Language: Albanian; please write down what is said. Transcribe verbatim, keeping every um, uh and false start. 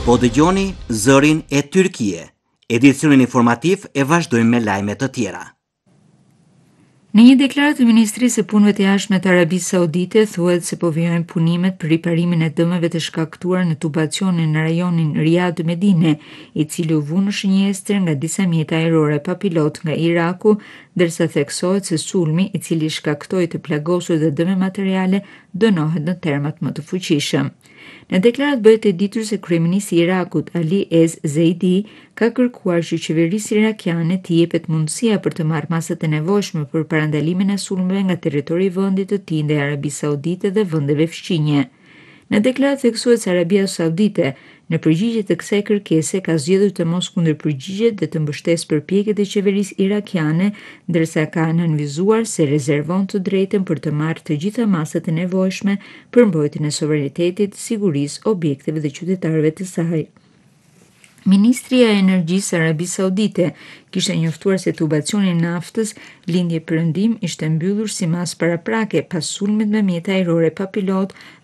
Po dëgjoni zërin e Tyrkie. Edicionin informativ e vazhdojmë me lajme të tjera. Në një deklaratë, Ministrisë së Punëve të Jashtme të Arabisë Saudite thuhet se po vijojnë punimet për riparimin e dëmeve të shkaktuar në tubacionin në rajonin Riyadh Medine, i cili u vu në shënjestër nga disa mjete ajrore pa pilot nga Iraku, ndërsa theksohet se sulmi, i cili shkaktoi të plagosur dhe dëme materiale, dënohet në termat më të fuqishëm. Në deklaratë bëhet e ditur se kryeministri i Irakut Ali Ez Zeidi ka kërkuar që qeverisë irakiane t'i jepet mundësia për të marrë masat e nevojshme për parandalimin e sulmeve nga territori i vendit të tij ndaj Arabisë Saudite dhe vendeve fqinje. Në deklaratë theksuhet se Arabia Saudite, në përgjigje të kësaj kërkese, ka zgjedhur të mos kundërpërgjigjet dhe të mbështesë përpjekjet e qeverisë irakiane, ndërsa ka nënvizuar se rezervon të drejtën për të marrë të gjitha masat e nevojshme për mbrojtjen e sovranitetit, sigurisë, objekteve dhe qytetarëve të saj. Ministria e Energjisë e Arabisë Saudite kishte njoftuar se tubacioni i naftës lindje perëndim ishte mbyllur si mas paraprake pas sulmit me mjete ajrore pa pilot